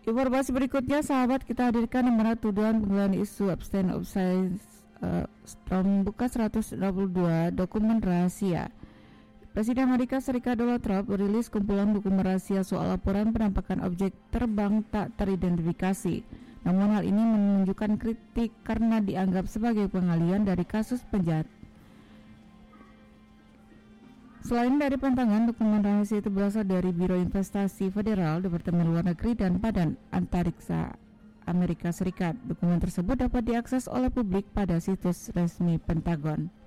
Informasi berikutnya, sahabat, kita hadirkan di mana tuduhan penggunaan isu abstain of science membuka 162 dokumen rahasia. Presiden Amerika Serikat Donald Trump merilis kumpulan dokumen rahasia soal laporan penampakan objek terbang tak teridentifikasi. Namun hal ini menunjukkan kritik karena dianggap sebagai pengalihan dari kasus penjahat. Selain dari pantangan, dokumen rahasia itu berasal dari Biro Investasi Federal, Departemen Luar Negeri, dan Badan Antariksa Amerika Serikat. Dokumen tersebut dapat diakses oleh publik pada situs resmi Pentagon.